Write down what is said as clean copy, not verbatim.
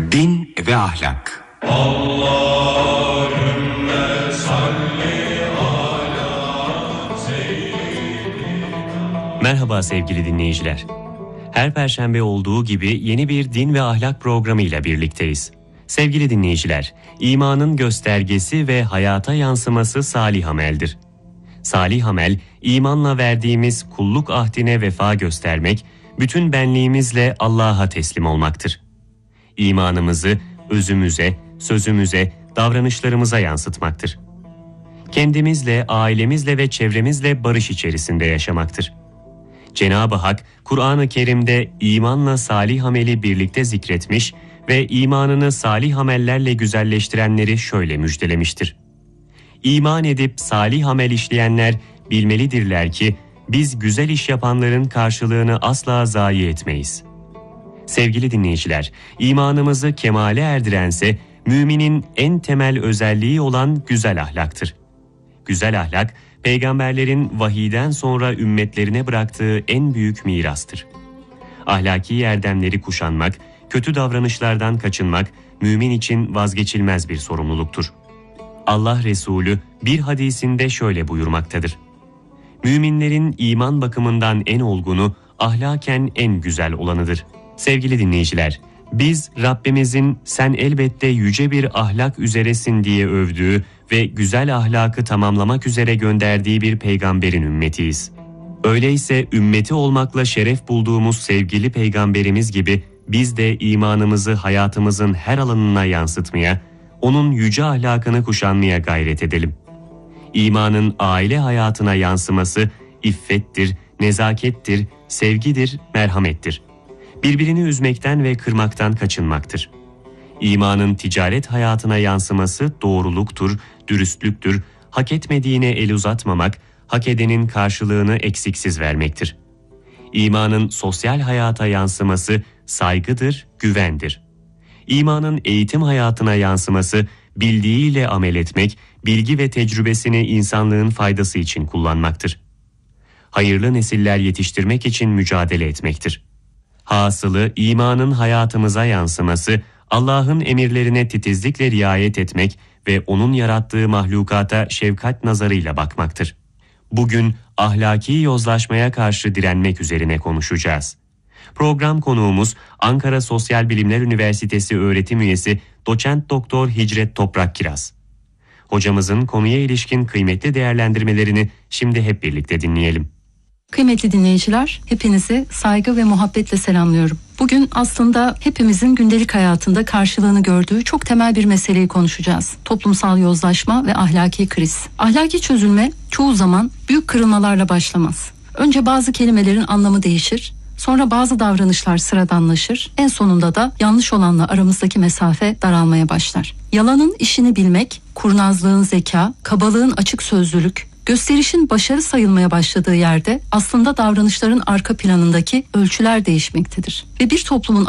Din ve ahlak. Allahümme salli ala seyyidina. Merhaba sevgili dinleyiciler. Her perşembe olduğu gibi yeni bir din ve ahlak programıyla birlikteyiz. Sevgili dinleyiciler, imanın göstergesi ve hayata yansıması salih ameldir. Salih amel, imanla verdiğimiz kulluk ahdine vefa göstermek, bütün benliğimizle Allah'a teslim olmaktır. İmanımızı özümüze, sözümüze, davranışlarımıza yansıtmaktır. Kendimizle, ailemizle ve çevremizle barış içerisinde yaşamaktır. Cenab-ı Hak, Kur'an-ı Kerim'de imanla salih ameli birlikte zikretmiş ve imanını salih amellerle güzelleştirenleri şöyle müjdelemiştir. İman edip salih amel işleyenler bilmelidirler ki biz güzel iş yapanların karşılığını asla zayi etmeyiz. Sevgili dinleyiciler, imanımızı kemale erdirense müminin en temel özelliği olan güzel ahlaktır. Güzel ahlak, peygamberlerin vahiyden sonra ümmetlerine bıraktığı en büyük mirastır. Ahlaki erdemleri kuşanmak, kötü davranışlardan kaçınmak mümin için vazgeçilmez bir sorumluluktur. Allah Resulü bir hadisinde şöyle buyurmaktadır. Müminlerin iman bakımından en olgunu, ahlaken en güzel olanıdır. Sevgili dinleyiciler, biz Rabbimizin sen elbette yüce bir ahlak üzeresin diye övdüğü ve güzel ahlakı tamamlamak üzere gönderdiği bir peygamberin ümmetiyiz. Öyleyse ümmeti olmakla şeref bulduğumuz sevgili peygamberimiz gibi biz de imanımızı hayatımızın her alanına yansıtmaya, onun yüce ahlakını kuşanmaya gayret edelim. İmanın aile hayatına yansıması iffettir, nezakettir, sevgidir, merhamettir. Birbirini üzmekten ve kırmaktan kaçınmaktır. İmanın ticaret hayatına yansıması doğruluktur, dürüstlüktür, hak etmediğine el uzatmamak, hak edenin karşılığını eksiksiz vermektir. İmanın sosyal hayata yansıması saygıdır, güvendir. İmanın eğitim hayatına yansıması bildiğiyle amel etmek, bilgi ve tecrübesini insanlığın faydası için kullanmaktır. Hayırlı nesiller yetiştirmek için mücadele etmektir. Hasılı imanın hayatımıza yansıması, Allah'ın emirlerine titizlikle riayet etmek ve onun yarattığı mahlukata şefkat nazarıyla bakmaktır. Bugün ahlaki yozlaşmaya karşı direnmek üzerine konuşacağız. Program konuğumuz Ankara Sosyal Bilimler Üniversitesi öğretim üyesi Doçent Doktor Hicret Toprakkiraz. Hocamızın konuya ilişkin kıymetli değerlendirmelerini şimdi hep birlikte dinleyelim. Kıymetli dinleyiciler, hepinizi saygı ve muhabbetle selamlıyorum. Bugün aslında hepimizin gündelik hayatında karşılığını gördüğü çok temel bir meseleyi konuşacağız. Toplumsal yozlaşma ve ahlaki kriz. Ahlaki çözülme çoğu zaman büyük kırılmalarla başlamaz. Önce bazı kelimelerin anlamı değişir, sonra bazı davranışlar sıradanlaşır, en sonunda da yanlış olanla aramızdaki mesafe daralmaya başlar. Yalanın işini bilmek, kurnazlığın zeka, kabalığın açık sözlülük, gösterişin başarı sayılmaya başladığı yerde aslında davranışların arka planındaki ölçüler değişmektedir. Ve bir toplumun